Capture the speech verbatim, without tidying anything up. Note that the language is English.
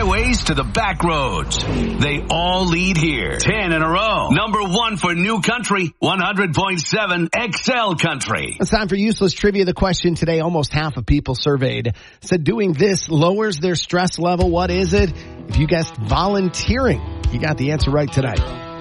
highways to the back roads. They all lead here. Ten in a row. Number one for New Country, one hundred point seven X L Country. It's time for Useless Trivia. The question today, almost half of people surveyed said doing this lowers their stress level. What is it? If you guessed volunteering, you got the answer right tonight.